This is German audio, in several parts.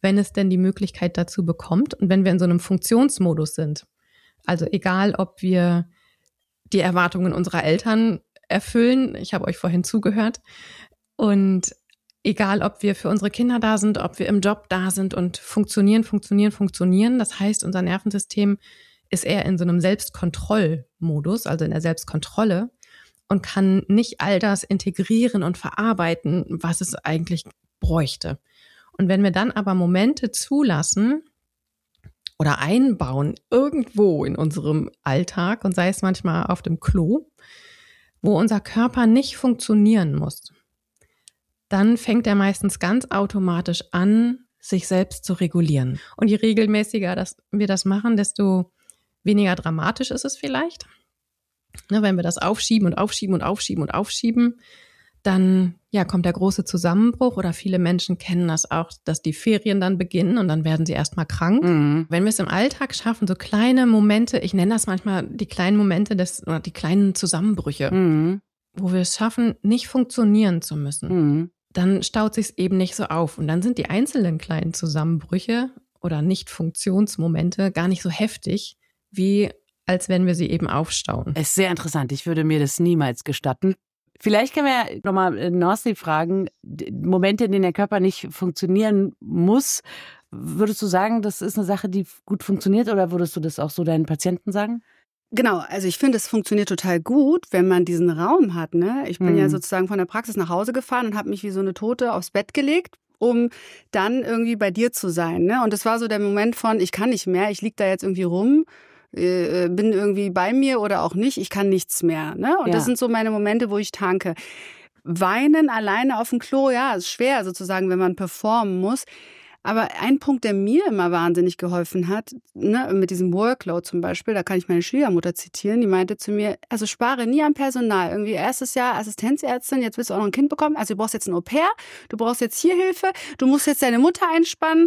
wenn es denn die Möglichkeit dazu bekommt und wenn wir in so einem Funktionsmodus sind. Also egal, ob wir die Erwartungen unserer Eltern erfüllen, ich habe euch vorhin zugehört, und egal, ob wir für unsere Kinder da sind, ob wir im Job da sind und funktionieren. Das heißt, unser Nervensystem ist eher in so einem Selbstkontrollmodus, also in der Selbstkontrolle, und kann nicht all das integrieren und verarbeiten, was es eigentlich bräuchte. Und wenn wir dann aber Momente zulassen oder einbauen irgendwo in unserem Alltag, und sei es manchmal auf dem Klo, wo unser Körper nicht funktionieren muss, dann fängt er meistens ganz automatisch an, sich selbst zu regulieren. Und je regelmäßiger wir das machen, desto weniger dramatisch ist es vielleicht. Wenn wir das aufschieben, dann kommt der große Zusammenbruch, oder viele Menschen kennen das auch, dass die Ferien dann beginnen und dann werden sie erstmal krank. Mhm. Wenn wir es im Alltag schaffen, so kleine Momente, ich nenne das manchmal die kleinen Momente oder die kleinen Zusammenbrüche, wo wir es schaffen, nicht funktionieren zu müssen, dann staut sich es eben nicht so auf. Und dann sind die einzelnen kleinen Zusammenbrüche oder Nicht-Funktionsmomente gar nicht so heftig, wie als wenn wir sie eben aufstauen. Es ist sehr interessant. Ich würde mir das niemals gestatten. Vielleicht können wir ja nochmal Norsi fragen, Momente, in denen der Körper nicht funktionieren muss. Würdest du sagen, das ist eine Sache, die gut funktioniert, oder würdest du das auch so deinen Patienten sagen? Genau, also ich finde, es funktioniert total gut, wenn man diesen Raum hat. Ne? Ich bin ja sozusagen von der Praxis nach Hause gefahren und habe mich wie so eine Tote aufs Bett gelegt, um dann irgendwie bei dir zu sein. Ne? Und das war so der Moment von, ich kann nicht mehr, ich liege da jetzt irgendwie rum, bin irgendwie bei mir oder auch nicht, ich kann nichts mehr. Ne? Und das sind so meine Momente, wo ich tanke. Weinen alleine auf dem Klo, ja, ist schwer sozusagen, wenn man performen muss. Aber ein Punkt, der mir immer wahnsinnig geholfen hat, ne, mit diesem Workload zum Beispiel, da kann ich meine Schwiegermutter zitieren, die meinte zu mir, also spare nie am Personal. Irgendwie erstes Jahr Assistenzärztin, jetzt willst du auch noch ein Kind bekommen, also du brauchst jetzt ein Au-pair, du brauchst jetzt hier Hilfe, du musst jetzt deine Mutter einspannen.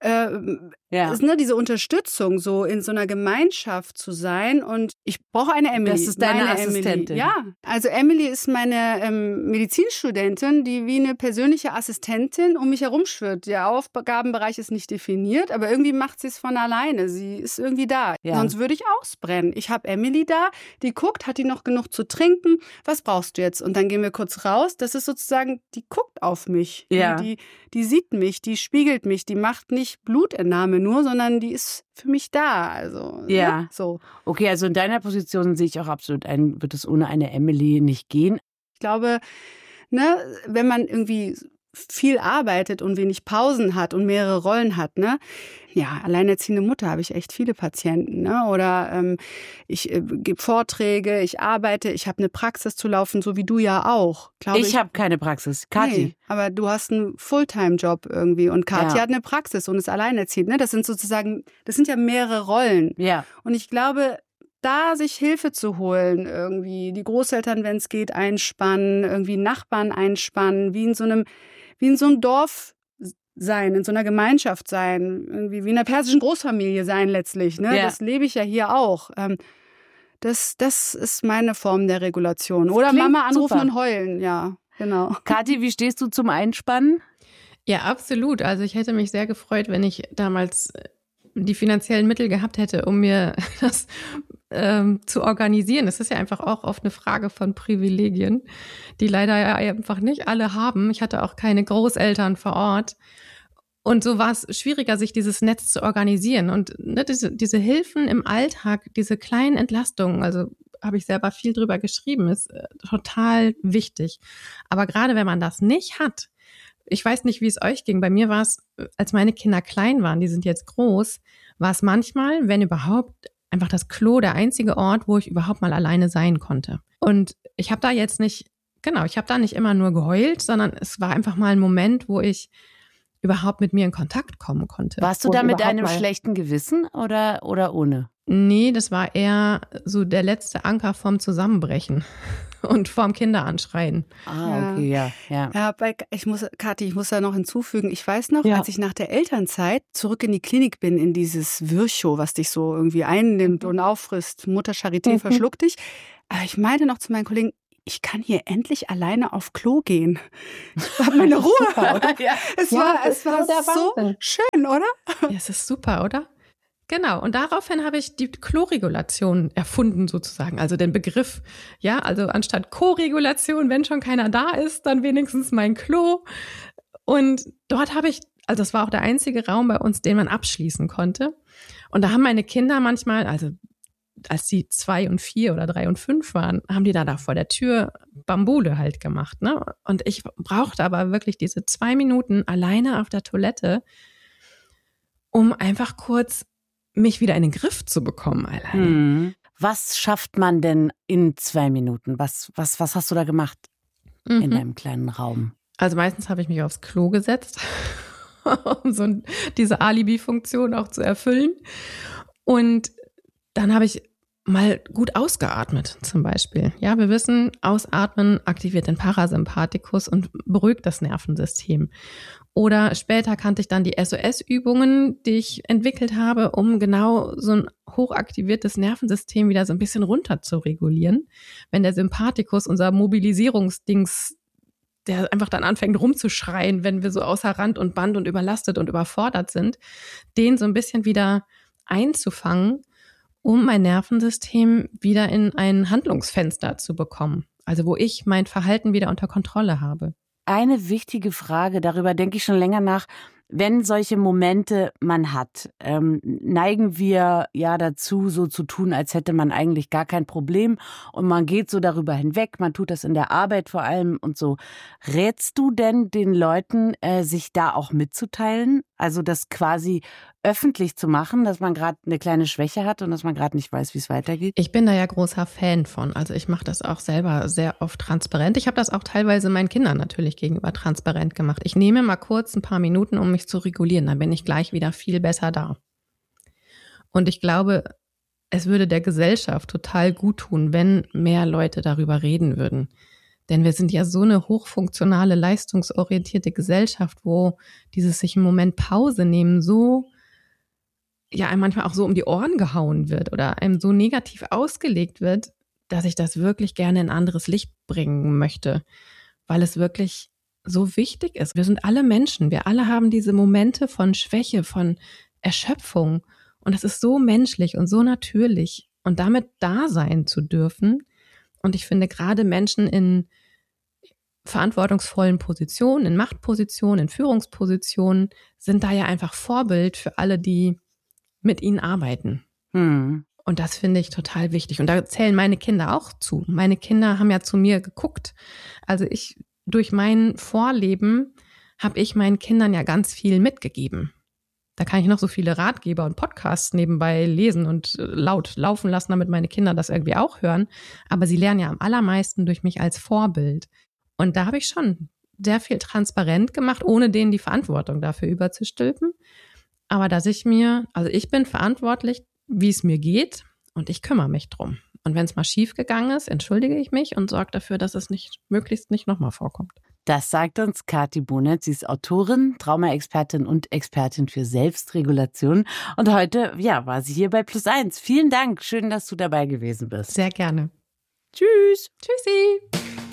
Ist, ne, diese Unterstützung, so in so einer Gemeinschaft zu sein, und ich brauche eine Emily. Das ist deine Assistentin. Ja, also Emily ist meine Medizinstudentin, die wie eine persönliche Assistentin um mich herumschwirrt. Der Aufgabenbereich ist nicht definiert, aber irgendwie macht sie es von alleine. Sie ist irgendwie da. Ja. Sonst würde ich ausbrennen. Ich habe Emily da, die guckt, hat die noch genug zu trinken? Was brauchst du jetzt? Und dann gehen wir kurz raus. Das ist sozusagen, die guckt auf mich. Ja. Die sieht mich, die spiegelt mich, die macht nicht Blutentnahme nur, sondern die ist für mich da. Also, ja. Ne? So. Okay, also in deiner Position sehe ich auch absolut ein, wird es ohne eine Emily nicht gehen. Ich glaube, ne, wenn man irgendwie viel arbeitet und wenig Pausen hat und mehrere Rollen hat, ne? Ja, alleinerziehende Mutter habe ich echt viele Patienten, ne? Oder ich gebe Vorträge, ich arbeite, ich habe eine Praxis zu laufen, so wie du ja auch. Ich habe keine Praxis, Kathi. Nee, aber du hast einen Fulltime-Job irgendwie, und Kathi hat eine Praxis und ist alleinerziehend, ne? Das sind ja mehrere Rollen. Ja. Und ich glaube, da sich Hilfe zu holen, irgendwie die Großeltern, wenn es geht, einspannen, irgendwie Nachbarn einspannen, wie in so einem Dorf sein, in so einer Gemeinschaft sein, irgendwie wie in einer persischen Großfamilie sein letztlich. Ne? Ja. Das lebe ich ja hier auch. Das ist meine Form der Regulation. Oder Mama anrufen super. Und heulen, ja, genau. Kathi, wie stehst du zum Einspannen? Ja, absolut. Also ich hätte mich sehr gefreut, wenn ich damals die finanziellen Mittel gehabt hätte, um mir das zu organisieren. Das ist ja einfach auch oft eine Frage von Privilegien, die leider ja einfach nicht alle haben. Ich hatte auch keine Großeltern vor Ort. Und so war es schwieriger, sich dieses Netz zu organisieren. Und ne, diese Hilfen im Alltag, diese kleinen Entlastungen, also habe ich selber viel drüber geschrieben, ist total wichtig. Aber gerade wenn man das nicht hat, ich weiß nicht, wie es euch ging. Bei mir war es, als meine Kinder klein waren, die sind jetzt groß, war es manchmal, wenn überhaupt, einfach das Klo der einzige Ort, wo ich überhaupt mal alleine sein konnte. Und ich habe da nicht immer nur geheult, sondern es war einfach mal ein Moment, wo ich überhaupt mit mir in Kontakt kommen konnte. Warst du da mit einem schlechten Gewissen oder ohne? Nee, das war eher so der letzte Anker vorm Zusammenbrechen und vorm Kinderanschreien. Ah, okay, ja. Ja, Kathi, ich muss da noch hinzufügen, ich weiß noch, als ich nach der Elternzeit zurück in die Klinik bin, in dieses Virchow, was dich so irgendwie einnimmt und auffrisst, Mutter Charité verschluckt dich. Aber ich meinte noch zu meinen Kollegen, ich kann hier endlich alleine auf Klo gehen. Ich habe meine Ruhe. Super, oder? Ja. Es war so schön, oder? Ja, es ist super, oder? Genau, und daraufhin habe ich die Kloregulation erfunden sozusagen, also den Begriff, ja, also anstatt Koregulation, wenn schon keiner da ist, dann wenigstens mein Klo. Und dort habe ich, also das war auch der einzige Raum bei uns, den man abschließen konnte. Und da haben meine Kinder manchmal, also als sie 2 und 4 oder 3 und 5 waren, haben die da vor der Tür Bambule halt gemacht, ne? Und ich brauchte aber wirklich diese 2 Minuten alleine auf der Toilette, um einfach kurz mich wieder in den Griff zu bekommen alleine. Was schafft man denn in 2 Minuten? Was hast du da gemacht in deinem kleinen Raum? Also meistens habe ich mich aufs Klo gesetzt, um diese Alibi-Funktion auch zu erfüllen. Und dann habe ich mal gut ausgeatmet zum Beispiel. Ja, wir wissen, Ausatmen aktiviert den Parasympathikus und beruhigt das Nervensystem. Oder später kannte ich dann die SOS-Übungen, die ich entwickelt habe, um genau so ein hochaktiviertes Nervensystem wieder so ein bisschen runter zu regulieren. Wenn der Sympathikus, unser Mobilisierungsdings, der einfach dann anfängt rumzuschreien, wenn wir so außer Rand und Band und überlastet und überfordert sind, den so ein bisschen wieder einzufangen, um mein Nervensystem wieder in ein Handlungsfenster zu bekommen. Also wo ich mein Verhalten wieder unter Kontrolle habe. Eine wichtige Frage, darüber denke ich schon länger nach. Wenn solche Momente man hat, neigen wir ja dazu, so zu tun, als hätte man eigentlich gar kein Problem und man geht so darüber hinweg, man tut das in der Arbeit vor allem und so. Rätst du denn den Leuten, sich da auch mitzuteilen? Also das quasi öffentlich zu machen, dass man gerade eine kleine Schwäche hat und dass man gerade nicht weiß, wie es weitergeht? Ich bin da ja großer Fan von. Also ich mache das auch selber sehr oft transparent. Ich habe das auch teilweise meinen Kindern natürlich gegenüber transparent gemacht. Ich nehme mal kurz ein paar Minuten, um mich zu regulieren. Dann bin ich gleich wieder viel besser da. Und ich glaube, es würde der Gesellschaft total gut tun, wenn mehr Leute darüber reden würden. Denn wir sind ja so eine hochfunktionale, leistungsorientierte Gesellschaft, wo dieses sich im Moment Pause nehmen so ja einem manchmal auch so um die Ohren gehauen wird oder einem so negativ ausgelegt wird, dass ich das wirklich gerne in ein anderes Licht bringen möchte, weil es wirklich so wichtig ist. Wir sind alle Menschen, wir alle haben diese Momente von Schwäche, von Erschöpfung und das ist so menschlich und so natürlich und damit da sein zu dürfen. Und ich finde gerade Menschen in verantwortungsvollen Positionen, in Machtpositionen, in Führungspositionen sind da ja einfach Vorbild für alle, die mit ihnen arbeiten. Und das finde ich total wichtig. Und da zählen meine Kinder auch zu. Meine Kinder haben ja zu mir geguckt. Also durch mein Vorleben habe ich meinen Kindern ja ganz viel mitgegeben. Da kann ich noch so viele Ratgeber und Podcasts nebenbei lesen und laut laufen lassen, damit meine Kinder das irgendwie auch hören. Aber sie lernen ja am allermeisten durch mich als Vorbild. Und da habe ich schon sehr viel transparent gemacht, ohne denen die Verantwortung dafür überzustülpen. Aber ich bin verantwortlich, wie es mir geht und ich kümmere mich drum. Und wenn es mal schief gegangen ist, entschuldige ich mich und sorge dafür, dass es möglichst nicht nochmal vorkommt. Das sagt uns Kathi Bohnert. Sie ist Autorin, Trauma-Expertin und Expertin für Selbstregulation. Und heute, war sie hier bei +1. Vielen Dank. Schön, dass du dabei gewesen bist. Sehr gerne. Tschüss. Tschüssi.